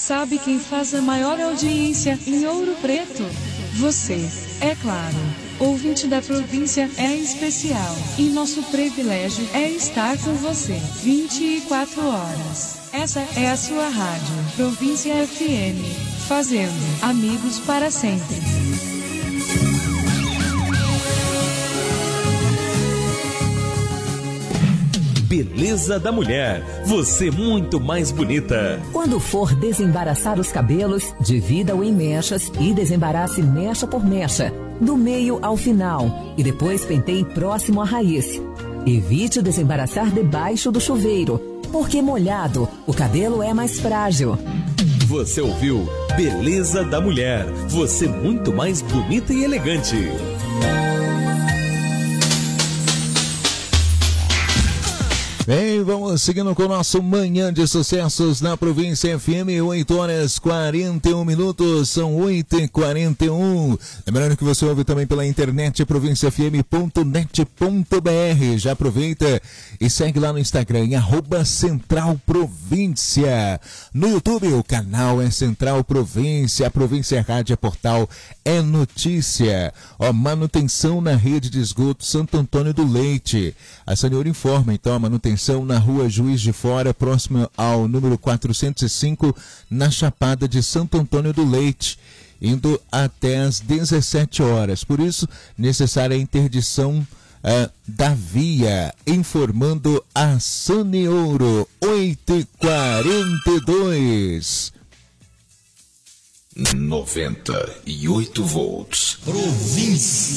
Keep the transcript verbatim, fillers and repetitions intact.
Sabe quem faz a maior audiência em Ouro Preto? Você, é claro. Ouvinte da província é especial. E nosso privilégio é estar com você vinte e quatro horas. Essa é a sua rádio, Província F M. Fazendo amigos para sempre. Beleza da Mulher, você muito mais bonita. Quando for desembaraçar os cabelos, divida-o em mechas e desembarace mecha por mecha, do meio ao final, e depois penteie próximo à raiz. Evite desembaraçar debaixo do chuveiro, porque molhado, o cabelo é mais frágil. Você ouviu Beleza da Mulher, você muito mais bonita e elegante. Bem, vamos seguindo com o nosso Manhã de Sucessos na Província F M, oito horas quarenta e um minutos, são oito e quarenta e um. Lembrando que você ouve também pela internet província f m ponto net ponto b r. Já aproveita e segue lá no Instagram, em arroba Central Província. No YouTube, o canal é Central Província, a Província Rádio é Portal, é notícia. Ó, manutenção na rede de esgoto Santo Antônio do Leite. A Sanior informa, então, a manutenção na rua Juiz de Fora, próximo ao número quatrocentos e cinco, na Chapada de Santo Antônio do Leite, indo até às dezessete horas. Por isso, necessária a interdição uh, da via, informando a Saneouro, oito e quarenta e dois. noventa e oito volts. Província.